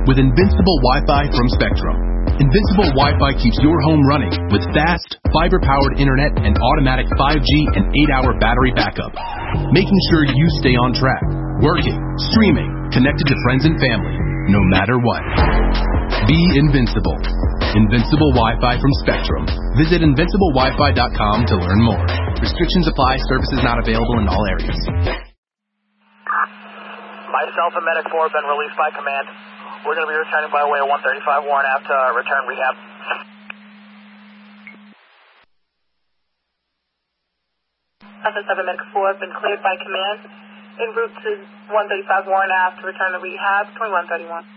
with Invincible Wi-Fi from Spectrum. Invincible Wi-Fi keeps your home running with fast, fiber-powered internet and automatic 5G and 8-hour battery backup, making sure you stay on track, working, streaming, connected to friends and family, no matter what. Be invincible. Invincible Wi-Fi from Spectrum. Visit invinciblewifi.com to learn more. Restrictions apply. Services not available in all areas. Myself and Medic 4 have been released by command. We're going to be returning by way of 135 Warren Ave to return rehab. Alpha 7 Medic 4 have been cleared by command en route to 135 Warren Ave to return to rehab, 2131.